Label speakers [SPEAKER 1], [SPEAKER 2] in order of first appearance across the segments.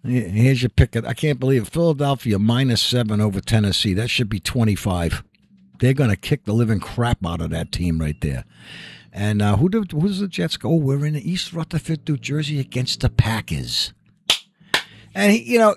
[SPEAKER 1] Here's your pick. I can't believe it. Philadelphia -7 over Tennessee. That should be 25. They're going to kick the living crap out of that team right there. And who does the Jets go? We're in East Rutherford, New Jersey against the Packers. And,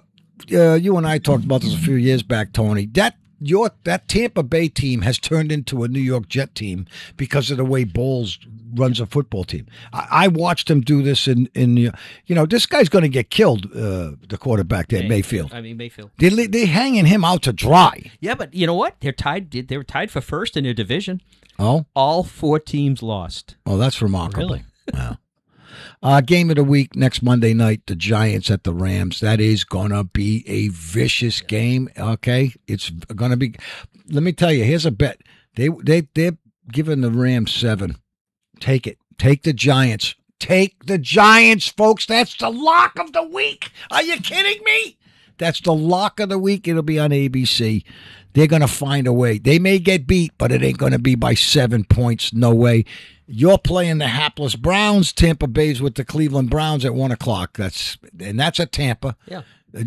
[SPEAKER 1] you and I talked about this a few years back, Tony. That Tampa Bay team has turned into a New York Jet team because of the way Bowles runs a football team. I watched him do this in this guy's going to get killed, the quarterback there, Mayfield.
[SPEAKER 2] Mayfield.
[SPEAKER 1] They're hanging him out to dry.
[SPEAKER 2] Yeah, but you know what? They're tied. They were tied for first in their division.
[SPEAKER 1] Oh?
[SPEAKER 2] All 4 teams lost.
[SPEAKER 1] Oh, that's remarkable.
[SPEAKER 2] Really?
[SPEAKER 1] Wow. Game of the week next Monday night, the Giants at the Rams. That is going to be a vicious game, okay? It's going to be – let me tell you, here's a bet. They're giving the Rams 7. Take it. Take the Giants. Take the Giants, folks. That's the lock of the week. Are you kidding me? That's the lock of the week. It'll be on ABC. They're going to find a way. They may get beat, but it ain't going to be by 7 points. No way. You're playing the hapless Browns. Tampa Bay's with the Cleveland Browns at 1 o'clock. That's at Tampa.
[SPEAKER 2] Yeah.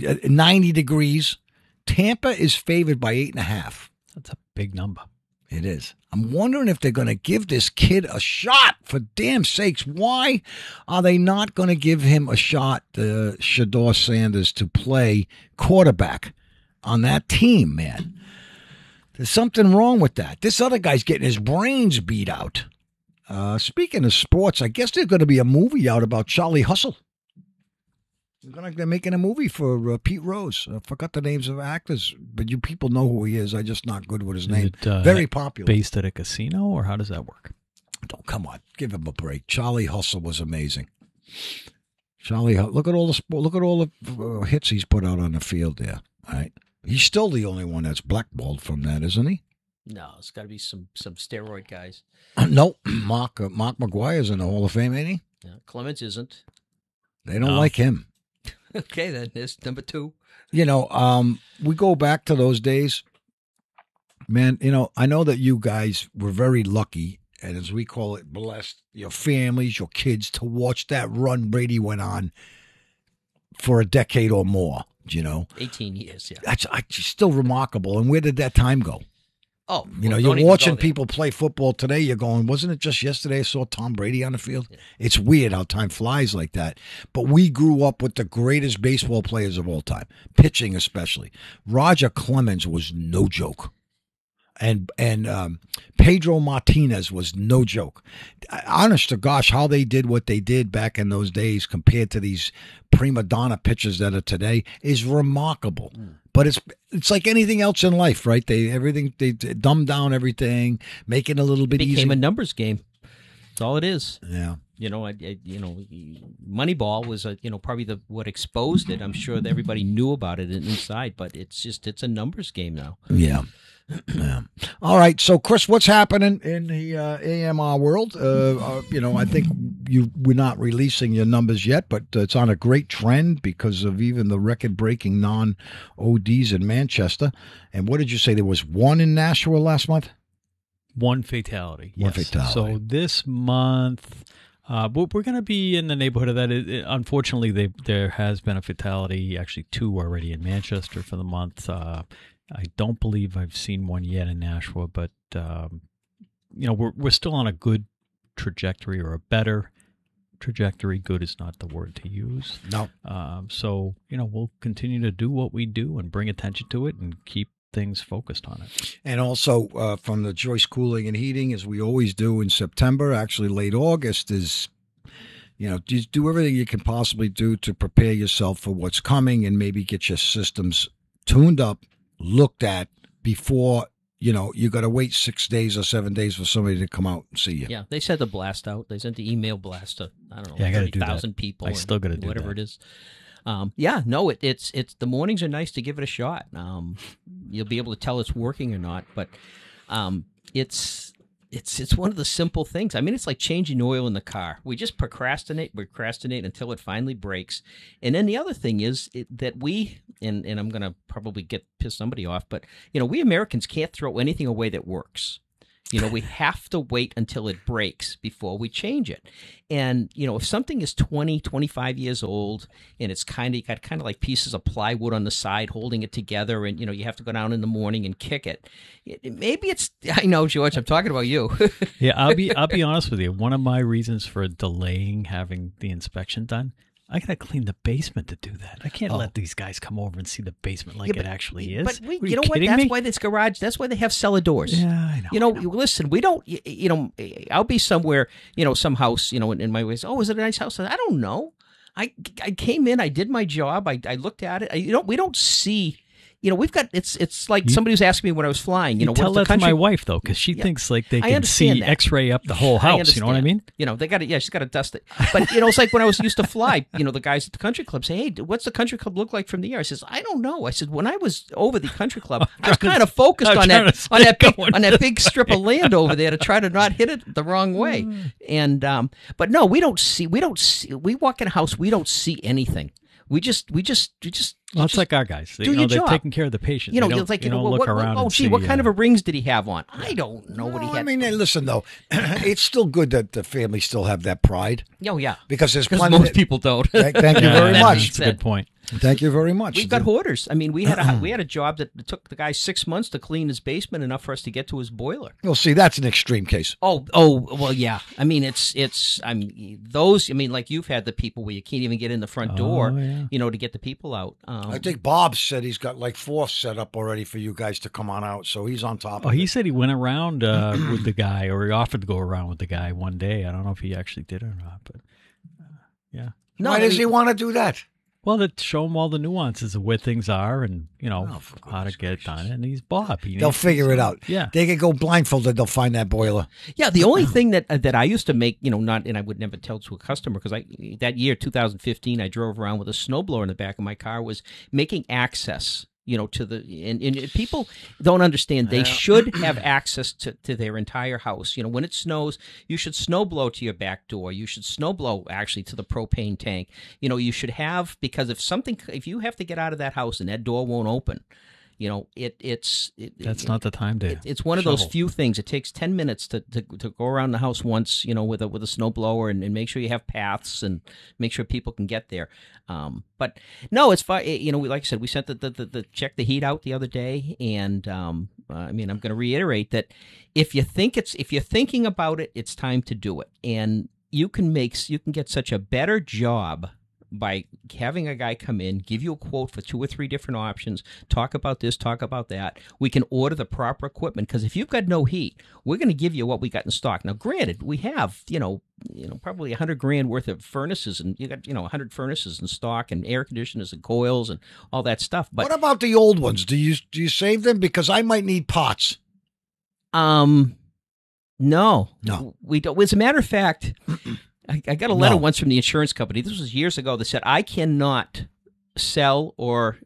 [SPEAKER 1] 90 degrees. Tampa is favored by 8.5.
[SPEAKER 3] That's a big number.
[SPEAKER 1] It is. I'm wondering if they're going to give this kid a shot. For damn sakes, why are they not going to give him a shot, Shedeur Sanders, to play quarterback on that team, man? There's something wrong with that. This other guy's getting his brains beat out. Speaking of sports, I guess there's going to be a movie out about Charlie Hustle. They're making a movie for Pete Rose. I forgot the names of actors, but you people know who he is. I'm just not good with his name. Very popular.
[SPEAKER 3] Based at a casino, or how does that work?
[SPEAKER 1] Oh, come on, give him a break. Charlie Hustle was amazing. Look at all the hits he's put out on the field there. All right, he's still the only one that's blackballed from that, isn't he?
[SPEAKER 2] No, it's got to be some steroid guys.
[SPEAKER 1] No, Mark McGuire's in the Hall of Fame, ain't he?
[SPEAKER 2] Yeah, Clemens isn't.
[SPEAKER 1] They don't like him.
[SPEAKER 2] Okay, then there's number 2.
[SPEAKER 1] We go back to those days. Man, I know that you guys were very lucky, and as we call it, blessed, your families, your kids, to watch that run Brady went on for a decade or more,
[SPEAKER 2] 18 years, yeah.
[SPEAKER 1] That's still remarkable. And where did that time go?
[SPEAKER 2] Oh,
[SPEAKER 1] you're watching people play football today. You're going, wasn't it just yesterday I saw Tom Brady on the field? Yeah. It's weird how time flies like that. But we grew up with the greatest baseball players of all time, pitching especially. Roger Clemens was no joke. And Pedro Martinez was no joke. Honest to gosh, how they did what they did back in those days compared to these prima donna pitchers that are today is remarkable. But it's like anything else in life, right? They dumb down everything, make it a little bit easier.
[SPEAKER 2] It became a numbers game. That's all it is.
[SPEAKER 1] Yeah.
[SPEAKER 2] Moneyball was probably what exposed it. I'm sure that everybody knew about it inside, but it's a numbers game now.
[SPEAKER 1] Yeah. Yeah. All right. So, Chris, what's happening in the AMR world? I think we're not releasing your numbers yet, but it's on a great trend because of even the record-breaking non-ODs in Manchester. And what did you say? There was one in Nashua last month?
[SPEAKER 3] One fatality.
[SPEAKER 1] One fatality.
[SPEAKER 3] So this month, we're going to be in the neighborhood of that. Unfortunately, there has been a fatality, actually 2 already in Manchester for the month. I don't believe I've seen one yet in Nashua, but we're still on a good trajectory, or a better trajectory. Good is not the word to use.
[SPEAKER 1] No.
[SPEAKER 3] So we'll continue to do what we do and bring attention to it and keep things focused on it.
[SPEAKER 1] And also from the Joyce Cooling and Heating, as we always do in September, actually late August, is just do everything you can possibly do to prepare yourself for what's coming and maybe get your systems tuned up, looked at before, you got to wait 6 days or 7 days for somebody to come out and see you.
[SPEAKER 2] Yeah, they sent the blast out. They sent the email blast to,
[SPEAKER 3] 30,000
[SPEAKER 2] people.
[SPEAKER 3] I still got to do
[SPEAKER 2] whatever
[SPEAKER 3] that.
[SPEAKER 2] it is. It's the mornings are nice to give it a shot. You'll be able to tell it's working or not, but it's one of the simple things. I mean, it's like changing oil in the car. We just procrastinate until it finally breaks. And then the other thing is that we, and I'm going to probably piss somebody off, but we Americans can't throw anything away that works. You know, we have to wait until it breaks before we change it. And, you know, if something is 20, 25 years old and it's got kind of like pieces of plywood on the side holding it together and, you know, you have to go down in the morning and kick it. Maybe it's, I know, George, I'm talking about you.
[SPEAKER 3] Yeah, I'll be honest with you. One of my reasons for delaying having the inspection done, I gotta clean the basement to do that. I can't let these guys come over and see the basement like it actually is.
[SPEAKER 2] But
[SPEAKER 3] Are
[SPEAKER 2] you know what?
[SPEAKER 3] kidding
[SPEAKER 2] That's
[SPEAKER 3] me?
[SPEAKER 2] why this garage. That's why they have cellar doors.
[SPEAKER 3] Yeah, I know.
[SPEAKER 2] You know, listen, we don't. You know, I'll be somewhere. You know, some house. You know, in my ways. Oh, is it a nice house? I don't know. I came in. I did my job. I looked at it. You know, we don't see. You know, we've got it's like somebody was asking me when I was flying. You know,
[SPEAKER 3] tell
[SPEAKER 2] what
[SPEAKER 3] that
[SPEAKER 2] the country,
[SPEAKER 3] to my wife though, because she thinks like they
[SPEAKER 2] I
[SPEAKER 3] can
[SPEAKER 2] understand
[SPEAKER 3] see
[SPEAKER 2] that.
[SPEAKER 3] X-ray up the whole house. You know what I mean?
[SPEAKER 2] You know, they got to. Yeah, she's got to dust it. But you know, it's like when I was used to fly. You know, the guys at the country club say, "Hey, what's the country club look like from the air?" I says, "I don't know." I said, "When I was over the country club, I was kind of focused on that big strip of land over there to try to not hit it the wrong way." And but no, we don't see. We walk in a house, we don't see anything. We just.
[SPEAKER 3] Well, it's like our guys.
[SPEAKER 2] Do your
[SPEAKER 3] they're
[SPEAKER 2] job.
[SPEAKER 3] taking care of the patient.
[SPEAKER 2] You know,
[SPEAKER 3] They don't,
[SPEAKER 2] it's like,
[SPEAKER 3] you know,
[SPEAKER 2] what,
[SPEAKER 3] look around and see,
[SPEAKER 2] what kind of a rings did he have on? I don't know what he had.
[SPEAKER 1] I mean, listen though, it's still good that the family still have that pride
[SPEAKER 2] Oh, yeah.
[SPEAKER 1] because there's
[SPEAKER 2] Because
[SPEAKER 1] plenty.
[SPEAKER 2] most people don't.
[SPEAKER 1] Thank you
[SPEAKER 3] Yeah,
[SPEAKER 1] very much.
[SPEAKER 3] That's a good point.
[SPEAKER 1] Thank you very much.
[SPEAKER 2] We've got hoarders. I mean, we had a job that took the guy 6 months to clean his basement, enough for us to get to his boiler.
[SPEAKER 1] Well, see, that's an extreme case.
[SPEAKER 2] Oh, well, yeah. I mean, I mean, like you've had the people where you can't even get in the front door,
[SPEAKER 3] yeah.
[SPEAKER 2] you know, to get the people out.
[SPEAKER 1] I think Bob said he's got like 4 set up already for you guys to come on out, so he's on top
[SPEAKER 3] Oh,
[SPEAKER 1] of it.
[SPEAKER 3] he said he went around with the guy, or he offered to go around with the guy one day. I don't know if he actually did or not, but yeah.
[SPEAKER 2] No,
[SPEAKER 1] Why
[SPEAKER 2] I
[SPEAKER 1] does
[SPEAKER 2] mean-
[SPEAKER 1] he want to do that?
[SPEAKER 3] Well, to show him all the nuances of where things are and, you know,
[SPEAKER 1] Oh, for
[SPEAKER 3] how to
[SPEAKER 1] goodness
[SPEAKER 3] get it done. And he's Bob.
[SPEAKER 1] They'll figure it out.
[SPEAKER 3] Yeah.
[SPEAKER 1] They can go blindfolded. They'll find that boiler.
[SPEAKER 2] Yeah, the only thing that I used to make, you know, and I would never tell to a customer because that year 2015 I drove around with a snowblower in the back of my car was making access, you know, to the and people don't understand they should have access to their entire house. You know, when it snows, you should snow blow to your back door. You should snow blow actually to the propane tank. You know, you should have, because if you have to get out of that house and that door won't open, you know,
[SPEAKER 3] That's not the time to
[SPEAKER 2] it's one of those
[SPEAKER 3] shovel.
[SPEAKER 2] few things. It takes 10 minutes to go around the house once, you know, with a snow blower and make sure you have paths and make sure people can get there. But no, it's fine. You know, like I said, we sent the check the heat out the other day, and I mean, I'm going to reiterate that if you're thinking about it, it's time to do it, and you can get such a better job by having a guy come in, give you a quote for 2 or 3 different options, talk about this, talk about that. We can order the proper equipment, because if you've got no heat, we're going to give you what we got in stock. Now, granted, we have, you know, probably $100,000 worth of furnaces, and you got, you know, 100 furnaces in stock, and air conditioners and coils and all that stuff. But
[SPEAKER 1] What about the old ones? Do you save them? Because I might need pots.
[SPEAKER 2] no,
[SPEAKER 1] No.
[SPEAKER 2] we don't. As a matter of fact, I got a letter
[SPEAKER 1] No.
[SPEAKER 2] once from the insurance company. This was years ago. That said, I cannot sell or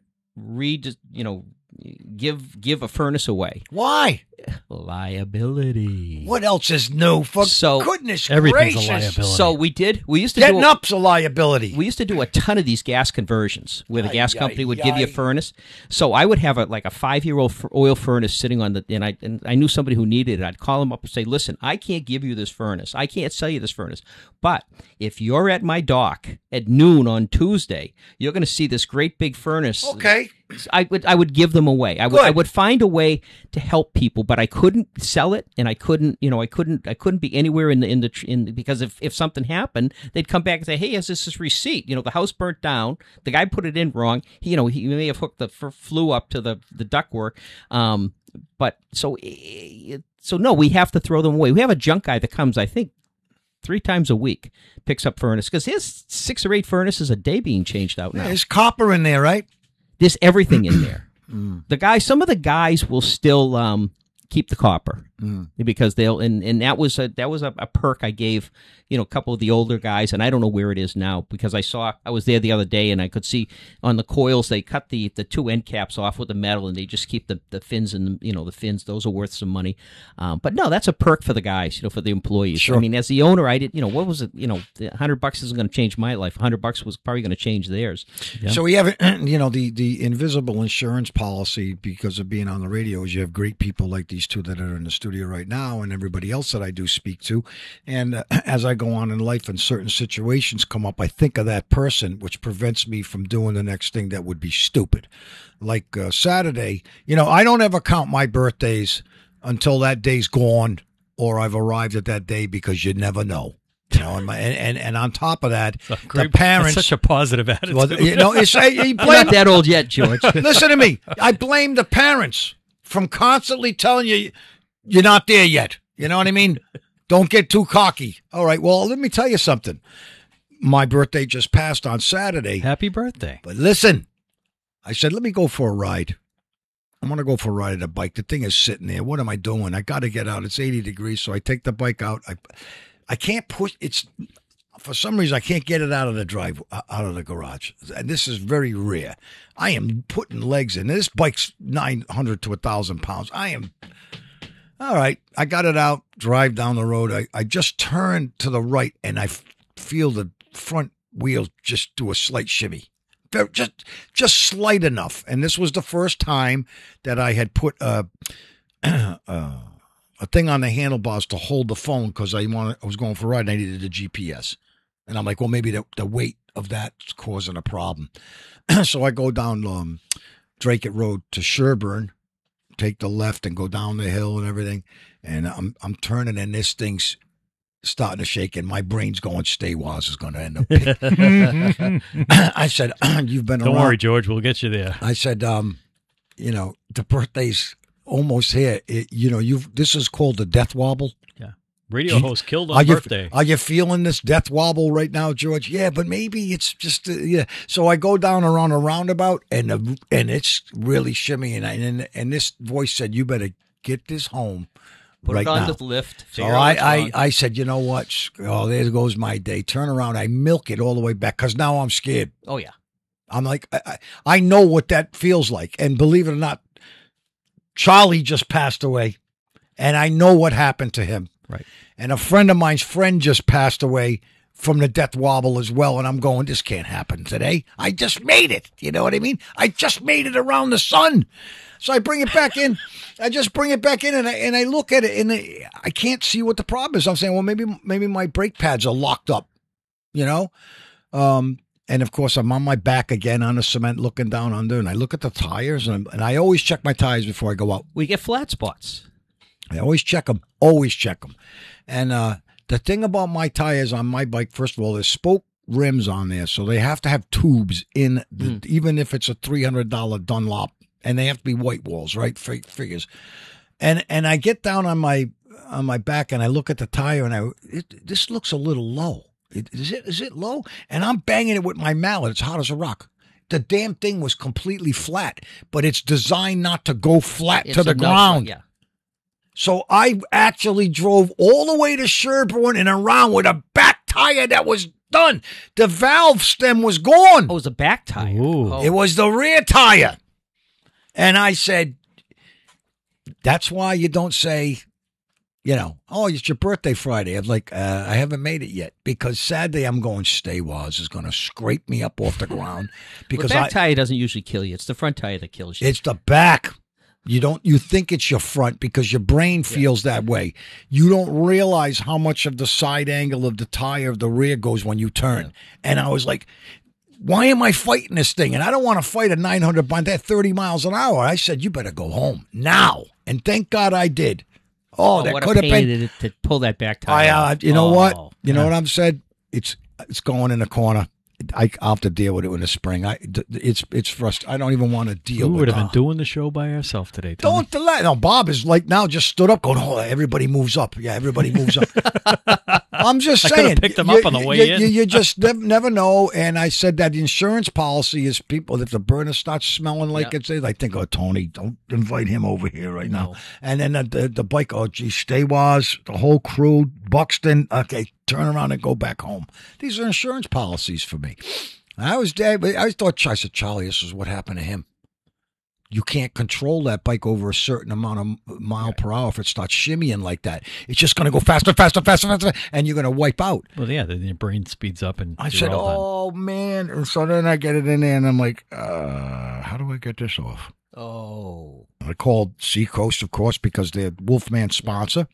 [SPEAKER 2] give a furnace away.
[SPEAKER 1] Why?
[SPEAKER 2] Liability.
[SPEAKER 1] What else is new? For
[SPEAKER 2] So-
[SPEAKER 1] goodness
[SPEAKER 3] Everything's
[SPEAKER 1] gracious.
[SPEAKER 3] a liability.
[SPEAKER 2] So we used to
[SPEAKER 1] Getting
[SPEAKER 2] do
[SPEAKER 1] up's a liability.
[SPEAKER 2] We used to do a ton of these gas conversions where the
[SPEAKER 1] Ay,
[SPEAKER 2] gas
[SPEAKER 1] ay,
[SPEAKER 2] company would give you a
[SPEAKER 1] ay.
[SPEAKER 2] furnace. So I would have a 5-year-old oil furnace sitting on and I knew somebody who needed it. I'd call them up and say, "Listen, I can't give you this furnace. I can't sell you this furnace. But if you're at my dock at noon on Tuesday, you're going to see this great big furnace."
[SPEAKER 1] Okay.
[SPEAKER 2] I would give them away. I
[SPEAKER 1] Good.
[SPEAKER 2] would find a way to help people, but I couldn't sell it, and I couldn't be anywhere because if something happened, they'd come back and say, "Hey, is this receipt? You know, the house burnt down. The guy put it in wrong. He may have hooked the flue up to the ductwork." But so no, we have to throw them away. We have a junk guy that comes, I think, 3 times a week, picks up furnace, because there's 6 or 8 furnaces a day being changed out now.
[SPEAKER 1] There's copper in there, right?
[SPEAKER 2] There's everything in there. Some of the guys will still keep the copper because they'll and that was a perk I gave, you know, a couple of the older guys, and I don't know where it is now, because I was there the other day and I could see on the coils they cut the 2 end caps off with the metal, and they just keep the fins, and the fins, those are worth some money. But no, that's a perk for the guys, you know, for the employees.
[SPEAKER 1] Sure.
[SPEAKER 2] I mean, as the owner, I did, you know, what was it, you know, $100 isn't going to change my life. $100 was probably going to change theirs.
[SPEAKER 3] Yeah.
[SPEAKER 1] So we have, you know, the invisible insurance policy, because of being on the radio, is you have great people like these 2 that are in the studio studio right now and everybody else that I do speak to. And as I go on in life and certain situations come up, I think of that person, which prevents me from doing the next thing that would be stupid. Like Saturday, I don't ever count my birthdays until that day's gone or I've arrived at that day, because you never know. And on top of that, the parents.
[SPEAKER 3] That's such a positive attitude.
[SPEAKER 1] Well,
[SPEAKER 2] You're not that old yet, George.
[SPEAKER 1] Listen to me. I blame the parents from constantly telling you you're not there yet. You know what I mean? Don't get too cocky. All right. Well, let me tell you something. My birthday just passed on Saturday.
[SPEAKER 3] Happy birthday.
[SPEAKER 1] But listen, I said, let me go for a ride. I'm going to go for a ride on a bike. The thing is sitting there. What am I doing? I got to get out. It's 80 degrees. So I take the bike out. I can't push. For some reason, I can't get it out of the garage. And this is very rare. I am putting legs in. This bike's 900 to 1,000 pounds. All right. I got it out, drive down the road. I just turn to the right, and I feel the front wheel just do a slight shimmy. Just slight enough. And this was the first time that I had put a thing on the handlebars to hold the phone, because I was going for a ride and I needed a GPS. And I'm like, well, maybe the weight of that's causing a problem. So I go down Drake Road to Sherburne, take the left and go down the hill and everything. And I'm turning, and this thing's starting to shake, and my brain's going, Staywaz is going to end up. I said, you've been around.
[SPEAKER 3] Don't worry, George. We'll get you there.
[SPEAKER 1] I said, the birthday's almost here. This is called the death wobble.
[SPEAKER 3] Yeah. Radio host killed on birthday.
[SPEAKER 1] Are you feeling this death wobble right now, George? Yeah, but maybe it's just yeah. So I go down around a roundabout, and it's really shimmying, and this voice said, "You better get this home."
[SPEAKER 2] Put
[SPEAKER 1] right
[SPEAKER 2] it on
[SPEAKER 1] now.
[SPEAKER 2] the lift.
[SPEAKER 1] So I said, you know what? Oh, there goes my day. Turn around. I milk it all the way back, because now I'm scared.
[SPEAKER 2] Oh yeah.
[SPEAKER 1] I'm like, I know what that feels like, and believe it or not, Charlie just passed away, and I know what happened to him.
[SPEAKER 3] Right.
[SPEAKER 1] And a friend of mine's friend just passed away from the death wobble as well. And I'm going, this can't happen today. I just made it. You know what I mean? I just made it around the sun. So I bring it back in. I just bring it back in, and I look at it, and I can't see what the problem is. I'm saying, well, maybe my brake pads are locked up, And of course, I'm on my back again on the cement, looking down under, and I look at the tires, and I always check my tires before I go out.
[SPEAKER 2] We get flat spots.
[SPEAKER 1] I always check them. Always check them. And the thing about my tires on my bike, first of all, there's spoke rims on there, so they have to have tubes in, even if it's a $300 Dunlop, and they have to be white walls, right? Figures. And I get down on my back, and I look at the tire, and this looks a little low. Is it low? And I'm banging it with my mallet. It's hot as a rock. The damn thing was completely flat, but it's designed not to go flat to the ground.
[SPEAKER 2] Yeah.
[SPEAKER 1] So I actually drove all the way to Sherburne and around with a back tire that was done. The valve stem was gone.
[SPEAKER 2] Oh, it was a back tire.
[SPEAKER 3] Ooh.
[SPEAKER 2] Oh.
[SPEAKER 1] It was the rear tire. And I said, that's why you don't say, oh, it's your birthday Friday. I'm like, I haven't made it yet, because Saturday I'm going, Staywaz is going to scrape me up off the ground. Because
[SPEAKER 2] the back tire doesn't usually kill you. It's the front tire that kills you.
[SPEAKER 1] It's the back. You think it's your front, because your brain feels that way. You don't realize how much of the side angle of the tire of the rear goes when you turn. Yeah. And I was like, why am I fighting this thing? And I don't want to fight a 900 bike at 30 miles an hour. I said, you better go home now. And thank God I did. Oh, that could have been
[SPEAKER 2] to pull that back tire.
[SPEAKER 1] You know what? You know what I've said? It's going in the corner. I'll have to deal with it in the spring. It's frustrating. I don't even want to deal with it.
[SPEAKER 3] We would have been doing the show by ourselves today, Tony.
[SPEAKER 1] Don't delay. No, Bob is like now just stood up going, oh, everybody moves up. Yeah, everybody moves up. I'm just saying.
[SPEAKER 3] I could have picked them up on the way in.
[SPEAKER 1] You just never know. And I said that the insurance policy is people, if the burner starts smelling like it's, I think, oh, Tony, don't invite him over here right now. And then the bike, oh, gee, Staywaz, the whole crew, Buxton, okay, turn around and go back home. These are insurance policies for me. I said, Charlie, this is what happened to him. You can't control that bike over a certain amount of mile per hour if it starts shimmying like that. It's just going to go faster, and you're going to wipe out.
[SPEAKER 3] Well, yeah, then your brain speeds up. And
[SPEAKER 1] I said, oh, man. And so then I get it in there, and I'm like, how do I get this off?
[SPEAKER 2] Oh.
[SPEAKER 1] I called Seacoast, of course, because they're Wolfman sponsor.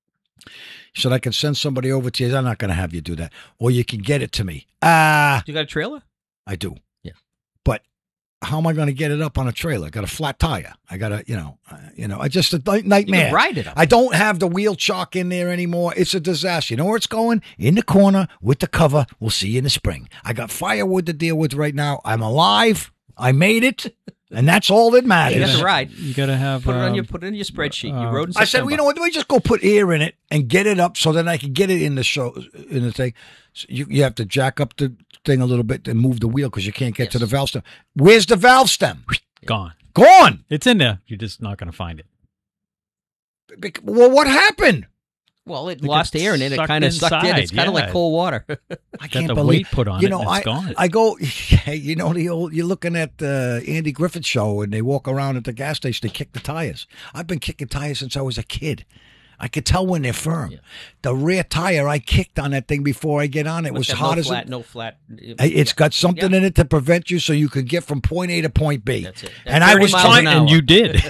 [SPEAKER 1] He said, I can send somebody over to you. I'm not going to have you do that. Or you can get it to me.
[SPEAKER 2] You got a trailer?
[SPEAKER 1] I do.
[SPEAKER 2] Yeah.
[SPEAKER 1] But how am I going to get it up on a trailer? I got a flat tire. I got a, I just a nightmare.
[SPEAKER 2] You can ride it up.
[SPEAKER 1] I don't have the wheel chalk in there anymore. It's a disaster. You know where it's going? In the corner with the cover. We'll see you in the spring. I got firewood to deal with right now. I'm alive. I made it. And that's all that matters.
[SPEAKER 2] You got to ride.
[SPEAKER 3] You got to have
[SPEAKER 2] Put it in your spreadsheet. You rode in
[SPEAKER 1] I said,
[SPEAKER 2] September.
[SPEAKER 1] well, you know what? Let me just go put air in it and get it up so that I can get it in the thing. So you have to jack up the thing a little bit and move the wheel because you can't get to the valve stem. Where's the valve stem?
[SPEAKER 3] gone.
[SPEAKER 1] Gone.
[SPEAKER 3] It's in there. You're just not going to find it.
[SPEAKER 1] Well, what happened?
[SPEAKER 2] Well, it lost air in it. It
[SPEAKER 3] sucked
[SPEAKER 2] kind of sucked in.
[SPEAKER 3] inside,
[SPEAKER 2] It's kind of
[SPEAKER 3] yeah.
[SPEAKER 2] like cold water.
[SPEAKER 1] I
[SPEAKER 3] Got
[SPEAKER 1] can't
[SPEAKER 3] the
[SPEAKER 1] believe.
[SPEAKER 3] weight put on it, and it's gone.
[SPEAKER 1] I go. Hey, the old. You're looking at the Andy Griffith show, and they walk around at the gas station. They kick the tires. I've been kicking tires since I was a kid. I could tell when they're firm.
[SPEAKER 2] Yeah.
[SPEAKER 1] The rear tire I kicked on that thing before I get on it was hot as
[SPEAKER 2] no flat.
[SPEAKER 1] It's got something in it to prevent you, so you could get from point A to point B.
[SPEAKER 2] That's it.
[SPEAKER 1] And
[SPEAKER 2] At
[SPEAKER 1] I
[SPEAKER 2] 30
[SPEAKER 1] was
[SPEAKER 2] miles
[SPEAKER 1] trying,
[SPEAKER 2] an hour.
[SPEAKER 3] And you did.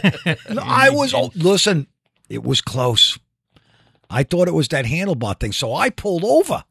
[SPEAKER 1] Listen, it was close. I thought it was that handlebar thing, so I pulled over.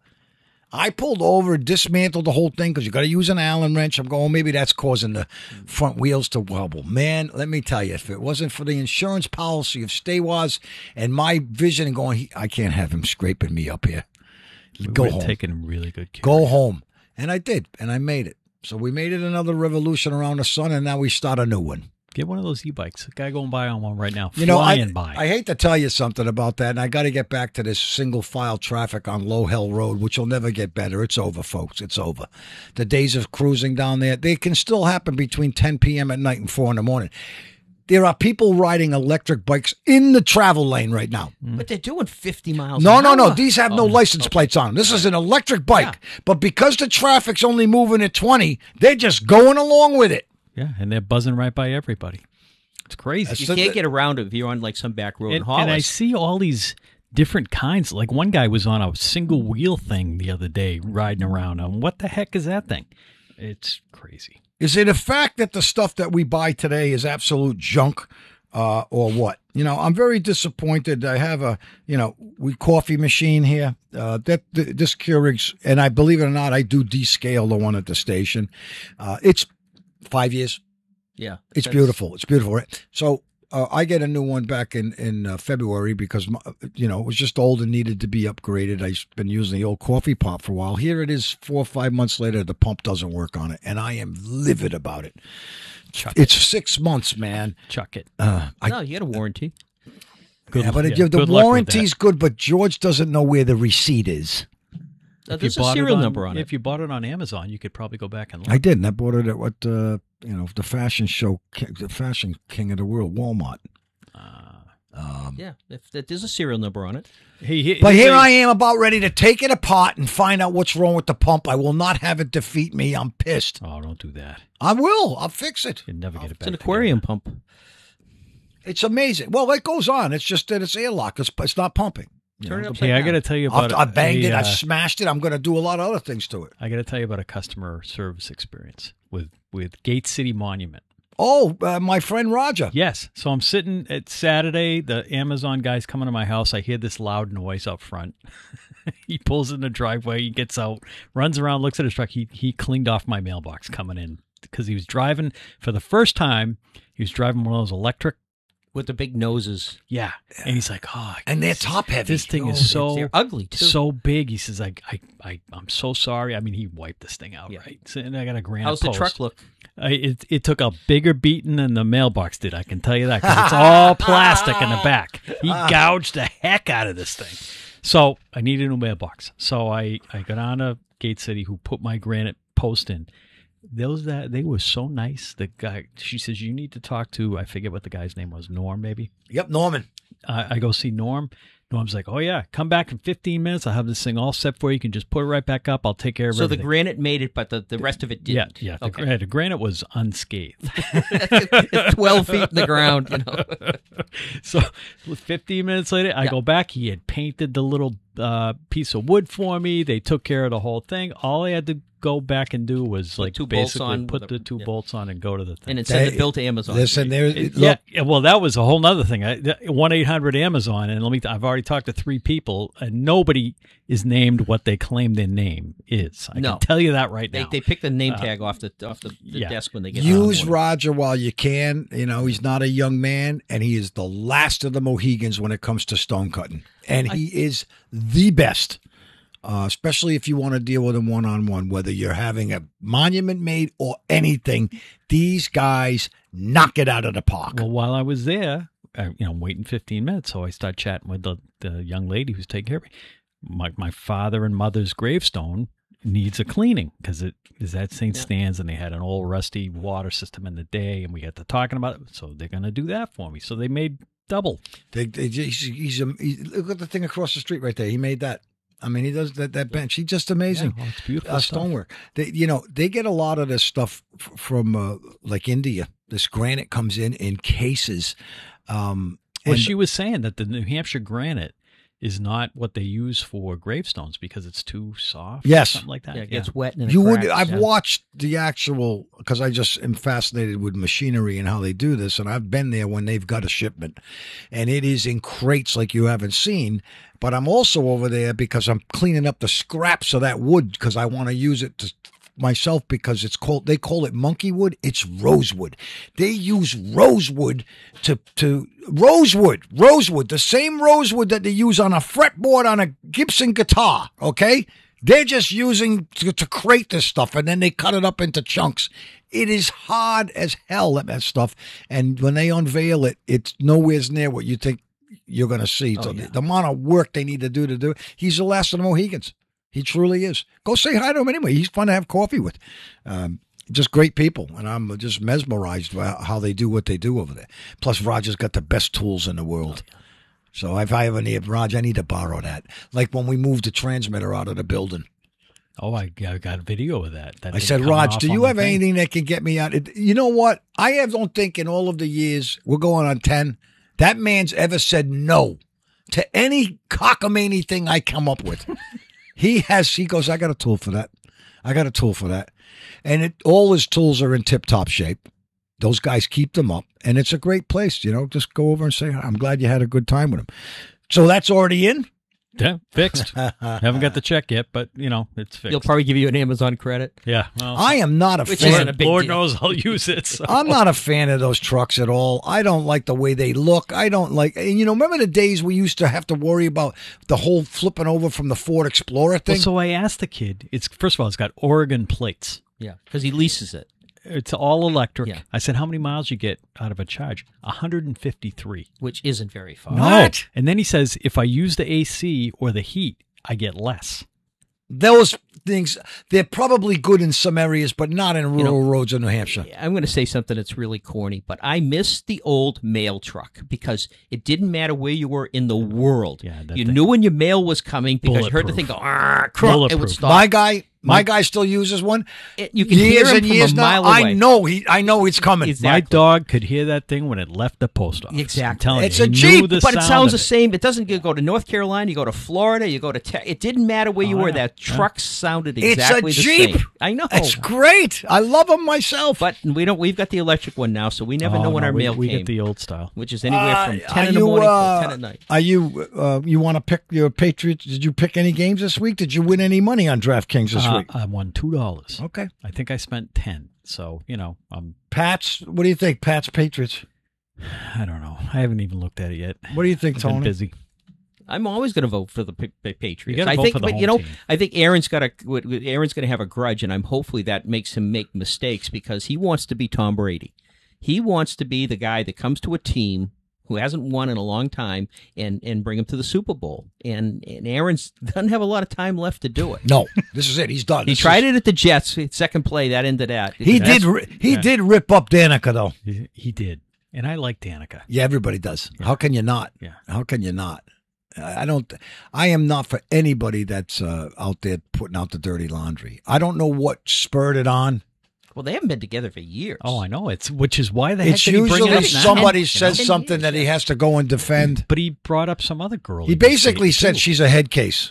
[SPEAKER 1] Dismantled the whole thing because you got to use an Allen wrench. I'm going, maybe that's causing the front wheels to wobble. Man, let me tell you, if it wasn't for the insurance policy of Staywas and my vision and going, I can't have him scraping me up here. Go
[SPEAKER 3] We're
[SPEAKER 1] home.
[SPEAKER 3] taking really good care.
[SPEAKER 1] Go home. And I did, and I made it. So we made it another revolution around the sun, and now we start a new one.
[SPEAKER 3] Get one of those e-bikes. A guy going by on one right now.
[SPEAKER 1] You know,
[SPEAKER 3] flying by.
[SPEAKER 1] I hate to tell you something about that, and I got to get back to this single file traffic on Low Hill Road, which will never get better. It's over, folks. It's over. The days of cruising down there, they can still happen between 10 p.m. at night and 4 in the morning. There are people riding electric bikes in the travel lane right now.
[SPEAKER 2] But they're doing 50 miles
[SPEAKER 1] No,
[SPEAKER 2] an
[SPEAKER 1] no, no.
[SPEAKER 2] hour.
[SPEAKER 1] These have no license plates on them. This is an electric bike. But because the traffic's only moving at 20, they're just going along with it.
[SPEAKER 3] Yeah, and they're buzzing right by everybody. It's crazy.
[SPEAKER 2] You can't get around it if you're on like some back road in
[SPEAKER 3] And
[SPEAKER 2] Hollis.
[SPEAKER 3] I see all these different kinds. Like one guy was on a single wheel thing the other day riding around. What the heck is that thing? It's crazy.
[SPEAKER 1] Is it a fact that the stuff that we buy today is absolute junk or what? You know, I'm very disappointed. I have a, coffee machine here. This Keurig's, and I believe it or not, I do descale the one at the station. It's 5 years.
[SPEAKER 2] Yeah.
[SPEAKER 1] It's beautiful. It's beautiful, right? So I get a new one back in February because, it was just old and needed to be upgraded. I've been using the old coffee pot for a while. Here it is 4 or 5 months later. The pump doesn't work on it, and I am livid about it. It's 6 months, man.
[SPEAKER 3] Chuck it.
[SPEAKER 2] No, you got a warranty.
[SPEAKER 3] Good,
[SPEAKER 1] Yeah, but
[SPEAKER 3] yeah,
[SPEAKER 1] the
[SPEAKER 3] good luck with
[SPEAKER 1] warranty's
[SPEAKER 3] that.
[SPEAKER 1] good, but George doesn't know where the receipt is.
[SPEAKER 2] There's a
[SPEAKER 3] bought it
[SPEAKER 2] serial number on it.
[SPEAKER 3] If you bought it on Amazon, you could probably go back and look.
[SPEAKER 1] I did, and I bought it at what, the fashion show, the fashion king of the world, Walmart.
[SPEAKER 2] Yeah, if there's a serial number on it.
[SPEAKER 1] But here I am about ready to take it apart and find out what's wrong with the pump. I will not have it defeat me. I'm pissed.
[SPEAKER 3] Oh, don't do that.
[SPEAKER 1] I will. I'll fix it.
[SPEAKER 3] You'd never get it back.
[SPEAKER 2] It's an aquarium pump.
[SPEAKER 1] It's amazing. Well, it goes on. It's just that it's airlock. It's not pumping.
[SPEAKER 2] Turn it upside
[SPEAKER 3] Hey, I
[SPEAKER 2] down.
[SPEAKER 3] got to tell you about
[SPEAKER 1] I banged it. I
[SPEAKER 3] a,
[SPEAKER 1] smashed it. I'm going to do a lot of other things to it.
[SPEAKER 3] I got to tell you about a customer service experience with Gate City Monument.
[SPEAKER 1] Oh, my friend Roger.
[SPEAKER 3] Yes. So I'm sitting at Saturday. The Amazon guy's coming to my house. I hear this loud noise up front. He pulls in the driveway. He gets out, runs around, looks at his truck. He cleaned off my mailbox coming in because he was driving for the first time. He was driving one of those electric.
[SPEAKER 2] With the big noses.
[SPEAKER 3] Yeah. And he's like, oh.
[SPEAKER 1] And they're top heavy.
[SPEAKER 3] This thing is
[SPEAKER 2] They're ugly, too.
[SPEAKER 3] so big. He says, I'm so sorry. I mean, he wiped this thing out,
[SPEAKER 2] Yeah.
[SPEAKER 3] right? So, and I got a granite
[SPEAKER 2] How's the
[SPEAKER 3] post.
[SPEAKER 2] truck look?
[SPEAKER 3] It took a bigger beating than the mailbox did, I can tell you that, because it's all plastic in the back. He gouged the heck out of this thing. So I needed a new mailbox. So I got on to Gate City, who put my granite post in. They were so nice. The guy, she says, you need to talk to, I forget what the guy's name was, Norm maybe?
[SPEAKER 1] Yep, Norman.
[SPEAKER 3] I go see Norm. Norm's like, oh, yeah, come back in 15 minutes. I'll have this thing all set for you. You can just put it right back up. I'll take care of
[SPEAKER 2] So
[SPEAKER 3] everything.
[SPEAKER 2] the granite made it, but the rest of it didn't.
[SPEAKER 3] Yeah.
[SPEAKER 2] Okay.
[SPEAKER 3] The granite was unscathed.
[SPEAKER 2] It's 12 feet in the ground,
[SPEAKER 3] So 15 minutes later, I go back. He had painted the little piece of wood for me. They took care of the whole thing. All I had to go back and do was
[SPEAKER 2] Put
[SPEAKER 3] like
[SPEAKER 2] two bolts
[SPEAKER 3] basically
[SPEAKER 2] on
[SPEAKER 3] put
[SPEAKER 2] with
[SPEAKER 3] the
[SPEAKER 2] a-
[SPEAKER 3] two
[SPEAKER 2] yeah.
[SPEAKER 3] bolts on and go to the thing.
[SPEAKER 2] And then send the bill to Amazon.
[SPEAKER 1] Listen, there.
[SPEAKER 3] Yeah,
[SPEAKER 1] Look,
[SPEAKER 3] well, that was a whole nother thing. 1-800 Amazon, and I've already talked to 3 people, and nobody is named what they claim their name is. I
[SPEAKER 2] No.
[SPEAKER 3] can tell you that right
[SPEAKER 2] They
[SPEAKER 3] now.
[SPEAKER 2] they pick the name tag off the
[SPEAKER 3] yeah.
[SPEAKER 2] desk when they get
[SPEAKER 1] use
[SPEAKER 2] home.
[SPEAKER 1] Roger while you can. You know, he's not a young man, and he is the last of the Mohegans when it comes to stone cutting. And he is the best, especially if you want to deal with him one-on-one, whether you're having a monument made or anything. These guys knock it out of the park.
[SPEAKER 3] Well, while I was there, waiting 15 minutes, so I start chatting with the young lady who's taking care of me. My father and mother's gravestone needs a cleaning because it is at St. Stan's, and they had an old rusty water system in the day, and we got to talking about it, so they're going to do that for me. So they made double.
[SPEAKER 1] Look at the thing across the street right there. He made that. I mean, he does that bench. He's just amazing.
[SPEAKER 3] Yeah, well, it's beautiful stuff.
[SPEAKER 1] Stonework. They get a lot of this stuff from like India. This granite comes in cases.
[SPEAKER 3] Well, she was saying that the New Hampshire granite is not what they use for gravestones because it's too soft.
[SPEAKER 1] Yes.
[SPEAKER 3] Something like that.
[SPEAKER 2] Yeah, it gets wet and it
[SPEAKER 1] You would.
[SPEAKER 2] cracks,
[SPEAKER 1] I've
[SPEAKER 2] yeah.
[SPEAKER 1] watched the actual because I just am fascinated with machinery and how they do this, and I've been there when they've got a shipment, and it is in crates like you haven't seen. But I'm also over there because I'm cleaning up the scraps of that wood because I want to use it to myself because they call it monkey wood. It's rosewood. They use rosewood to rosewood, the same rosewood that they use on a fretboard on a Gibson guitar. Okay. They're just using to crate this stuff, and then they cut it up into chunks. It is hard as hell, that stuff. And when they unveil it, it's nowhere near what you think you're going to see. So the amount of work they need to do. He's the last of the Mohegans. He truly is. Go say hi to him anyway. He's fun to have coffee with. Just great people, and I'm just mesmerized by how they do what they do over there. Plus, Roger's got the best tools in the world. So if I ever need Roger, I need to borrow that. Like when we moved the transmitter out of the building.
[SPEAKER 3] Oh, I got a video of that.
[SPEAKER 1] I said, Rog, do you have anything that can get me out? You know what? Don't think in all of the years, we're going on 10, that man's ever said no to any cockamamie thing I come up with. He goes, I got a tool for that. And all his tools are in tip-top shape. Those guys keep them up, and it's a great place. Just go over and say, I'm glad you had a good time with him. So that's already in?
[SPEAKER 3] Yeah, fixed. Haven't got the check yet, but, it's fixed.
[SPEAKER 2] He'll probably give you an Amazon credit.
[SPEAKER 3] Yeah. Well,
[SPEAKER 1] I am not a
[SPEAKER 2] Which
[SPEAKER 1] fan.
[SPEAKER 2] isn't a big
[SPEAKER 3] Lord
[SPEAKER 2] deal.
[SPEAKER 3] knows I'll use it. So.
[SPEAKER 1] I'm not a fan of those trucks at all. I don't like the way they look. I don't like, and remember the days we used to have to worry about the whole flipping over from the Ford Explorer thing?
[SPEAKER 3] Well, so I asked the kid, first of all, it's got Oregon plates.
[SPEAKER 2] Yeah, because he leases it.
[SPEAKER 3] It's all electric.
[SPEAKER 2] Yeah.
[SPEAKER 3] I said, how many miles you get out of a charge? 153.
[SPEAKER 2] Which isn't very far.
[SPEAKER 1] No. What?
[SPEAKER 3] And then he says, if I use the AC or the heat, I get less.
[SPEAKER 1] Those things, they're probably good in some areas, but not in rural roads in New Hampshire.
[SPEAKER 2] I'm going to say something that's really corny, but I miss the old mail truck because it didn't matter where you were in the world.
[SPEAKER 3] Yeah, that
[SPEAKER 2] you
[SPEAKER 3] thing.
[SPEAKER 2] knew when your mail was coming because you heard the thing go, crunk, it would
[SPEAKER 3] Bulletproof.
[SPEAKER 2] stop.
[SPEAKER 1] My guy still uses one.
[SPEAKER 2] You can hear
[SPEAKER 1] Years
[SPEAKER 2] him
[SPEAKER 1] and
[SPEAKER 2] from
[SPEAKER 1] years
[SPEAKER 2] a
[SPEAKER 1] now.
[SPEAKER 2] mile away.
[SPEAKER 1] I know it's coming.
[SPEAKER 2] Exactly.
[SPEAKER 3] My dog could hear that thing when it left the post office.
[SPEAKER 2] Exactly.
[SPEAKER 3] I'm telling
[SPEAKER 1] It's
[SPEAKER 3] you,
[SPEAKER 1] a
[SPEAKER 3] he
[SPEAKER 1] Jeep,
[SPEAKER 3] knew the
[SPEAKER 2] But it
[SPEAKER 3] sound
[SPEAKER 2] sounds
[SPEAKER 3] of
[SPEAKER 2] the same. It doesn't go to North Carolina. You go to Florida. You go to it didn't matter where you were.
[SPEAKER 3] yeah.
[SPEAKER 2] That truck sounded
[SPEAKER 1] It's
[SPEAKER 2] exactly
[SPEAKER 1] a
[SPEAKER 2] the
[SPEAKER 1] Jeep.
[SPEAKER 2] same. I know.
[SPEAKER 1] It's great. I love them myself.
[SPEAKER 2] But we've got the electric one now, so we never know when our mail
[SPEAKER 3] we
[SPEAKER 2] came.
[SPEAKER 3] get the old style.
[SPEAKER 2] Which is anywhere from 10
[SPEAKER 1] are
[SPEAKER 2] in the
[SPEAKER 1] you,
[SPEAKER 2] morning till 10 at night.
[SPEAKER 1] Are you want to pick your Patriots? Did you pick any games this week? Did you win any money on DraftKings this week?
[SPEAKER 3] I won $2.
[SPEAKER 1] Okay.
[SPEAKER 3] I think I spent 10. So,
[SPEAKER 1] Pats, what do you think? Pats, Patriots.
[SPEAKER 3] I don't know. I haven't even looked at it yet.
[SPEAKER 1] What do you think,
[SPEAKER 3] I've been
[SPEAKER 1] Tony?
[SPEAKER 3] busy.
[SPEAKER 2] I'm always going to vote for the Patriots.
[SPEAKER 3] You gotta
[SPEAKER 2] I
[SPEAKER 3] vote
[SPEAKER 2] think,
[SPEAKER 3] for the
[SPEAKER 2] but
[SPEAKER 3] home team.
[SPEAKER 2] I think Aaron's going to have a grudge, and hopefully that makes him make mistakes because he wants to be Tom Brady. He wants to be the guy that comes to a team who hasn't won in a long time and bring him to the Super Bowl. And Aaron's doesn't have a lot of time left to do it.
[SPEAKER 1] No, this is it. He's done.
[SPEAKER 2] He tried it at the Jets. Second play, that ended that.
[SPEAKER 1] He did rip up Danica, though.
[SPEAKER 3] He did. And I like Danica.
[SPEAKER 1] Yeah, everybody does. How can you not?
[SPEAKER 3] Yeah.
[SPEAKER 1] How can you not? I am not for anybody that's out there putting out the dirty laundry. I don't know what spurred it on.
[SPEAKER 2] Well, they haven't been together for years.
[SPEAKER 3] Oh, I know. Which is why the heck
[SPEAKER 1] It's
[SPEAKER 3] did he bring it
[SPEAKER 1] usually
[SPEAKER 3] up now?
[SPEAKER 1] somebody
[SPEAKER 2] You know?
[SPEAKER 1] says something that he has to go and defend.
[SPEAKER 3] But he brought up some other girl.
[SPEAKER 1] He basically said she's a head case.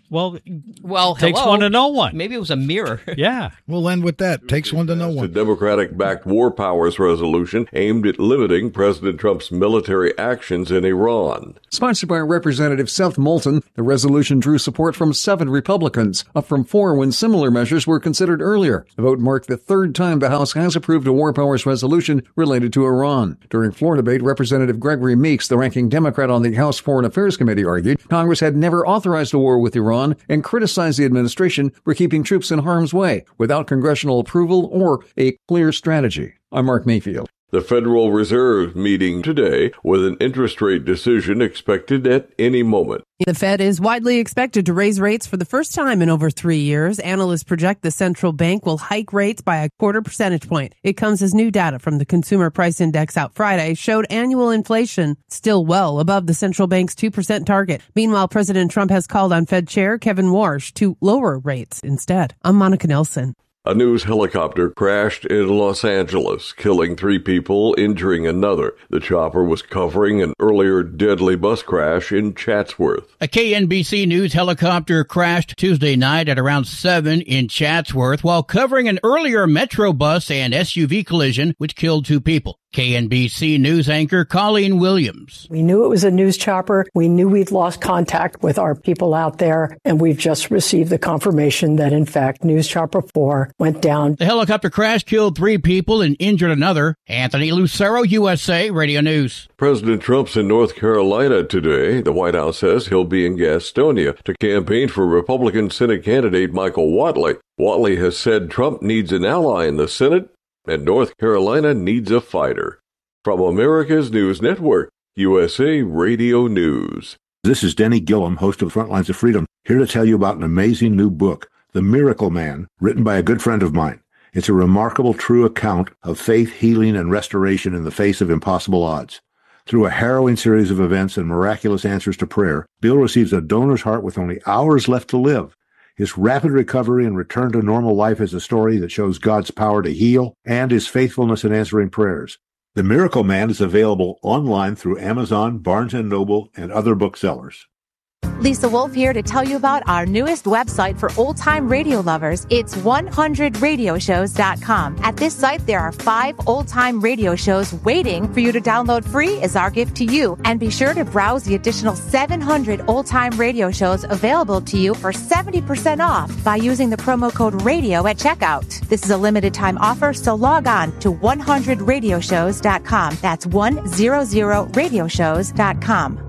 [SPEAKER 3] Well, takes
[SPEAKER 2] hello.
[SPEAKER 3] one to know one.
[SPEAKER 2] Maybe it was a mirror.
[SPEAKER 3] Yeah.
[SPEAKER 1] We'll end with that. Takes one to know
[SPEAKER 4] The
[SPEAKER 1] one.
[SPEAKER 4] Democratic-backed War Powers resolution aimed at limiting President Trump's military actions in Iran.
[SPEAKER 5] Sponsored by Representative Seth Moulton, the resolution drew support from 7 Republicans, up from 4 when similar measures were considered earlier. The vote marked the 3rd time the House has approved a War Powers resolution related to Iran. During floor debate, Representative Gregory Meeks, the ranking Democrat on the House Foreign Affairs Committee, argued Congress had never authorized a war with Iran and criticized the administration for keeping troops in harm's way without congressional approval or a clear strategy. I'm Mark Mayfield.
[SPEAKER 4] The Federal Reserve meeting today with an interest rate decision expected at any moment.
[SPEAKER 6] The Fed is widely expected to raise rates for the first time in over 3 years. Analysts project the central bank will hike rates by a 0.25 percentage point. It comes as new data from the Consumer Price Index out Friday showed annual inflation still well above the central bank's 2% target. Meanwhile, President Trump has called on Fed Chair Kevin Warsh to lower rates instead. I'm Monica Nelson.
[SPEAKER 4] A news helicopter crashed in Los Angeles, killing 3 people, injuring another. The chopper was covering an earlier deadly bus crash in Chatsworth.
[SPEAKER 7] A KNBC News helicopter crashed Tuesday night at around 7 in Chatsworth while covering an earlier Metro bus and SUV collision which killed 2 people. KNBC News anchor Colleen Williams.
[SPEAKER 8] We knew it was a news chopper. We knew we'd lost contact with our people out there, and we've just received the confirmation that, in fact, News Chopper 4 went down.
[SPEAKER 7] The helicopter crash killed 3 people and injured another. Anthony Lucero, USA Radio News.
[SPEAKER 4] President Trump's in North Carolina today. The White House says he'll be in Gastonia to campaign for Republican Senate candidate Michael Whatley. Whatley has said Trump needs an ally in the Senate, and North Carolina needs a fighter. From America's News Network, USA Radio News.
[SPEAKER 9] This is Denny Gillum, host of Frontlines of Freedom, here to tell you about an amazing new book, The Miracle Man, written by a good friend of mine. It's a remarkable, true account of faith, healing, and restoration in the face of impossible odds. Through a harrowing series of events and miraculous answers to prayer, Bill receives a donor's heart with only hours left to live. His rapid recovery and return to normal life is a story that shows God's power to heal and his faithfulness in answering prayers. The Miracle Man is available online through Amazon, Barnes & Noble, and other booksellers.
[SPEAKER 10] Lisa Wolf here to tell you about our newest website for old-time radio lovers. It's 100radioshows.com. At this site, there are 5 old-time radio shows waiting for you to download free as our gift to you. And be sure to browse the additional 700 old-time radio shows available to you for 70% off by using the promo code RADIO at checkout. This is a limited-time offer, so log on to 100radioshows.com. That's 100radioshows.com.